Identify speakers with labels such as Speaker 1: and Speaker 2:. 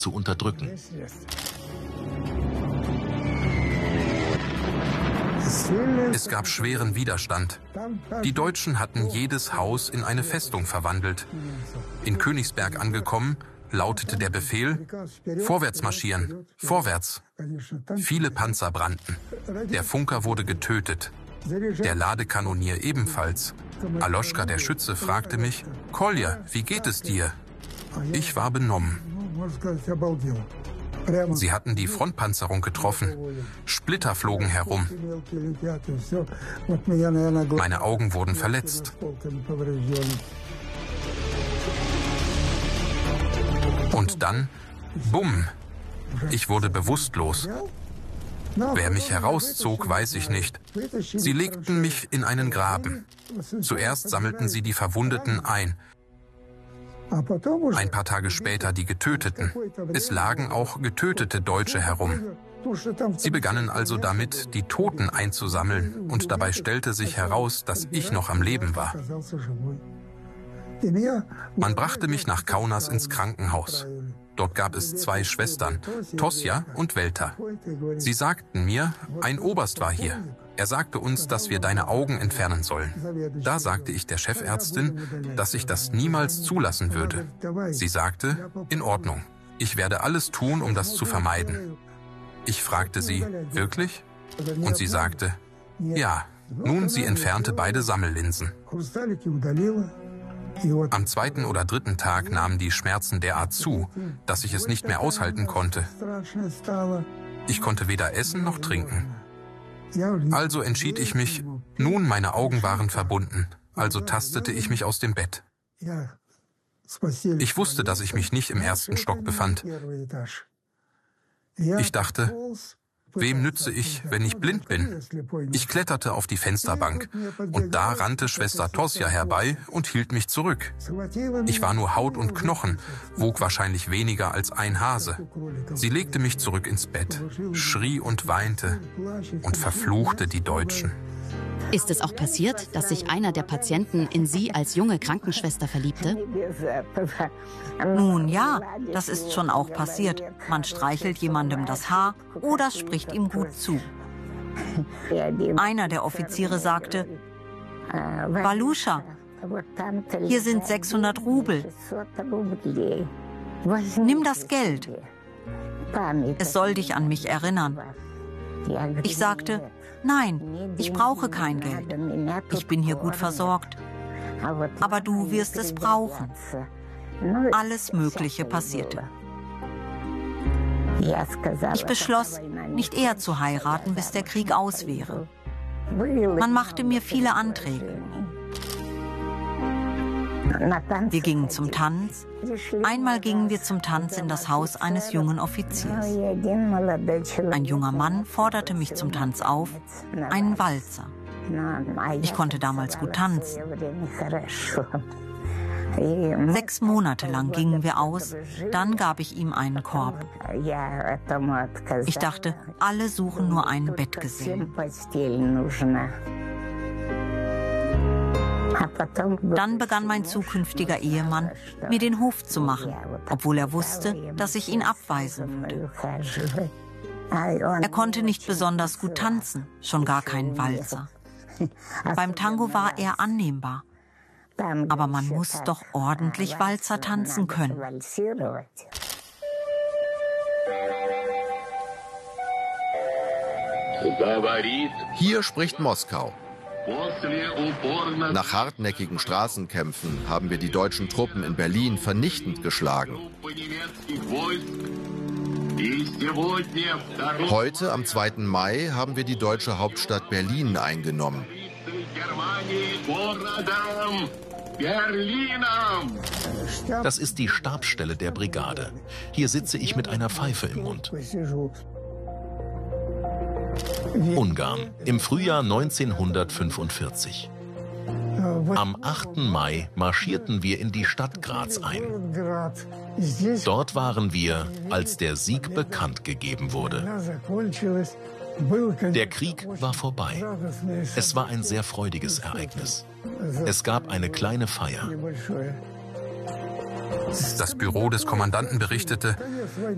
Speaker 1: zu unterdrücken.
Speaker 2: Es gab schweren Widerstand. Die Deutschen hatten jedes Haus in eine Festung verwandelt. In Königsberg angekommen, lautete der Befehl: Vorwärts marschieren, vorwärts. Viele Panzer brannten. Der Funker wurde getötet. Der Ladekanonier ebenfalls. Aloschka, der Schütze, fragte mich: Kolja, wie geht es dir? Ich war benommen. Sie hatten die Frontpanzerung getroffen. Splitter flogen herum. Meine Augen wurden verletzt. Und dann, bumm, ich wurde bewusstlos. Wer mich herauszog, weiß ich nicht. Sie legten mich in einen Graben. Zuerst sammelten sie die Verwundeten ein. Ein paar Tage später die Getöteten. Es lagen auch getötete Deutsche herum. Sie begannen also damit, die Toten einzusammeln, und dabei stellte sich heraus, dass ich noch am Leben war. Man brachte mich nach Kaunas ins Krankenhaus. Dort gab es 2 Schwestern, Tosja und Welta. Sie sagten mir, ein Oberst war hier. Er sagte uns, dass wir deine Augen entfernen sollen. Da sagte ich der Chefärztin, dass ich das niemals zulassen würde. Sie sagte, in Ordnung, ich werde alles tun, um das zu vermeiden. Ich fragte sie, wirklich? Und sie sagte, ja. Nun, sie entfernte beide Sammellinsen. Am 2. oder 3. Tag nahmen die Schmerzen derart zu, dass ich es nicht mehr aushalten konnte. Ich konnte weder essen noch trinken. Also entschied ich mich, nun meine Augen waren verbunden, also tastete ich mich aus dem Bett. Ich wusste, dass ich mich nicht im 1. Stock befand. Ich dachte, wem nütze ich, wenn ich blind bin? Ich kletterte auf die Fensterbank und da rannte Schwester Tosja herbei und hielt mich zurück. Ich war nur Haut und Knochen, wog wahrscheinlich weniger als ein Hase. Sie legte mich zurück ins Bett, schrie und weinte und verfluchte die Deutschen.
Speaker 3: Ist es auch passiert, dass sich einer der Patienten in Sie als junge Krankenschwester verliebte?
Speaker 4: Nun ja, das ist schon auch passiert. Man streichelt jemandem das Haar oder spricht ihm gut zu. Einer der Offiziere sagte, Valuscha, hier sind 600 Rubel. Nimm das Geld. Es soll dich an mich erinnern. Ich sagte, nein, ich brauche kein Geld. Ich bin hier gut versorgt. Aber du wirst es brauchen. Alles Mögliche passierte. Ich beschloss, nicht eher zu heiraten, bis der Krieg aus wäre. Man machte mir viele Anträge. Wir gingen zum Tanz. Einmal gingen wir zum Tanz in das Haus eines jungen Offiziers. Ein junger Mann forderte mich zum Tanz auf, einen Walzer. Ich konnte damals gut tanzen. 6 Monate lang gingen wir aus, dann gab ich ihm einen Korb. Ich dachte, alle suchen nur einen Bettgesellen. Dann begann mein zukünftiger Ehemann, mir den Hof zu machen, obwohl er wusste, dass ich ihn abweisen würde. Er konnte nicht besonders gut tanzen, schon gar keinen Walzer. Beim Tango war er annehmbar, aber man muss doch ordentlich Walzer tanzen können.
Speaker 5: Hier spricht Moskau. Nach hartnäckigen Straßenkämpfen haben wir die deutschen Truppen in Berlin vernichtend geschlagen. Heute, am 2. Mai, haben wir die deutsche Hauptstadt Berlin eingenommen.
Speaker 1: Das ist die Stabsstelle der Brigade. Hier sitze ich mit einer Pfeife im Mund. Ungarn, im Frühjahr 1945. Am 8. Mai marschierten wir in die Stadt Graz ein. Dort waren wir, als der Sieg bekannt gegeben wurde. Der Krieg war vorbei. Es war ein sehr freudiges Ereignis. Es gab eine kleine Feier.
Speaker 2: Das Büro des Kommandanten berichtete,